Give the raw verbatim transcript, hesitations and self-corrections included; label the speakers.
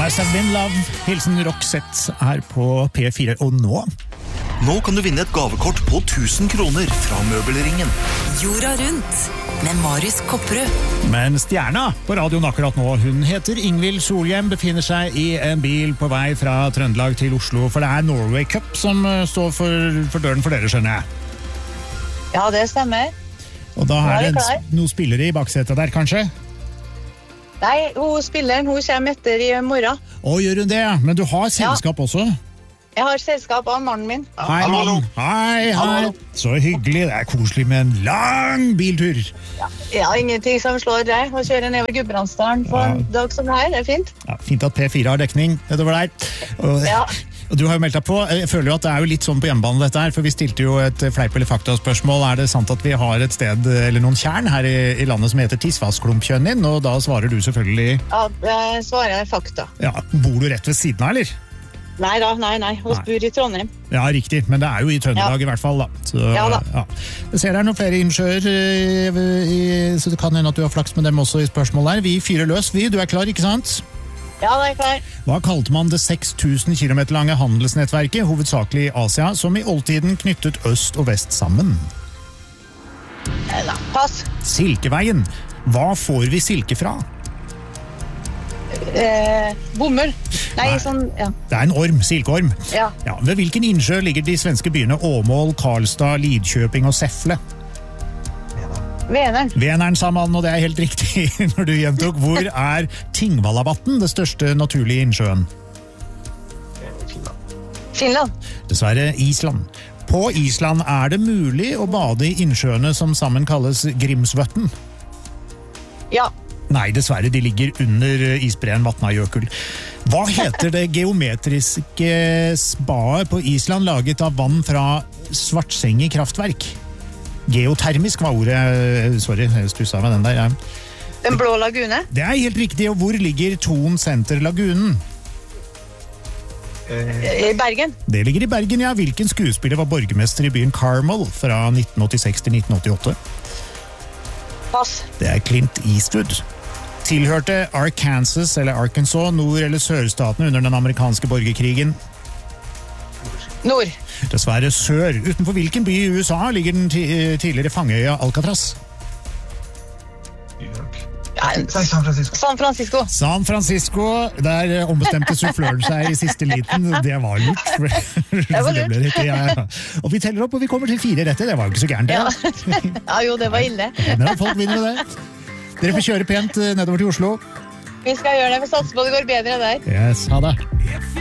Speaker 1: Must Have Been Love, hilsen Roxette her på P fire. Og nå?
Speaker 2: Nå kan du vinne et gavekort på tusen kroner fra Møbelringen.
Speaker 3: Jorda rundt med Marius Kopperud.
Speaker 1: Men stjerna på radioen akkurat nå, hun heter Ingvild Solhjem, befinner seg i en bil på vei fra Trøndelag til Oslo, for det er Norway Cup som står for, for døren for dere, skjønner jeg.
Speaker 4: Ja, det stemmer.
Speaker 1: Og da er det noen spillere i baksetet der, kanskje?
Speaker 4: Nei, hun spilleren, hun kommer etter i morgen.
Speaker 1: Å, gjør hun det? Men du har selskap ja. også?
Speaker 4: Jeg har selskap av mannen min.
Speaker 1: Hei, mann. Hei, hei. Så hyggelig. Det er koselig med en lang biltur.
Speaker 4: Ja, ja ingenting som slår deg. Å kjøre ned over Gudbrandsdalen på ja. en dag som her, det er fint. Ja, fint
Speaker 1: at P fire har dekning nedover der. Og, ja. og du har jo meldt deg på. Jeg føler jo at det er jo litt sånn på hjemmebane dette her, for vi stilte jo et fleip- eller fakta-spørsmål. Er det sant at vi har et sted, eller noen tjern her i, i landet som heter Tissvassklumpkjønnin? Og da svarer du selvfølgelig...
Speaker 4: Ja, jeg svarer fakta.
Speaker 1: Ja, bor du rett ved siden av, eller?
Speaker 4: Nei da, nei, nei. Hos bor i Trondheim.
Speaker 1: Ja, riktig. Men det er jo i Trøndelag ja. i hvert fall, da. Så,
Speaker 4: ja da.
Speaker 1: Ja. Jeg ser det er noen flere innsjøer, så det kan hende at du har flaks med dem også i spørsmål der. Vi fyrer løs, vi. Du er klar, ikke sant?
Speaker 4: Ja, det er klar.
Speaker 1: Hva kalte man det seks tusen kilometer lange handelsnettverket, hovedsakelig i Asia, som i oldtiden knyttet øst og vest sammen?
Speaker 4: Ja, pass.
Speaker 1: Silkeveien. Hva får vi silke fra?
Speaker 4: Eh, bomull. Nei, Nei, sånn, ja.
Speaker 1: Det er en orm, silkeorm.
Speaker 4: Ja.
Speaker 1: Ja, ved hvilken innsjø ligger de svenske byene Åmål, Karlstad, Lidköping og Säffle?
Speaker 4: Vänern.
Speaker 1: Vänern, sa man, og det er helt riktig når du gjentok. Hvor er Tingvallavatn, det største naturlige innsjøen?
Speaker 4: Finland.
Speaker 1: Dessverre Island. På Island er det mulig å bade i innsjøene som sammen kalles Grimsvötn?
Speaker 4: Ja.
Speaker 1: Nei, dessverre, de ligger under isbreen Vatnajökull. Hva heter det geometriske spaet på Island laget av vann fra Svartsengi kraftverk? Geotermisk var ordet, sorry, jeg stusset med den der. Ja.
Speaker 4: Den blå lagune?
Speaker 1: Det er helt riktig, og hvor ligger Thon Center lagunen?
Speaker 4: I Bergen.
Speaker 1: Det ligger i Bergen, ja. Hvilken skuespiller var borgermester i byen Carmel fra nitten åttiseks til nitten åttiåtte?
Speaker 4: Pass.
Speaker 1: Det er Clint Eastwood. Tilhørte Arkansas eller Arkansas, nord- eller sørstatene under den amerikanske borgerkrigen?
Speaker 4: Nord.
Speaker 1: Dessverre sør. Utenfor hvilken by i U S A ligger den tidligere fangeøya Alcatraz?
Speaker 4: Ja, San Francisco. San Francisco.
Speaker 1: San Francisco, der ombestemte suffløren seg i siste liten. Det var lurt.
Speaker 4: Det var lurt.
Speaker 1: Det ja, ja. Og vi teller opp, og vi kommer til fire rette. Det var jo ikke så gærent.
Speaker 4: Ja. ja, jo, det var ille.
Speaker 1: Ja, men folk vinner med det. Dere får kjøre pent nedover til Oslo.
Speaker 4: Vi skal gjøre det, vi satser på det går bedre der.
Speaker 1: Yes, ha det.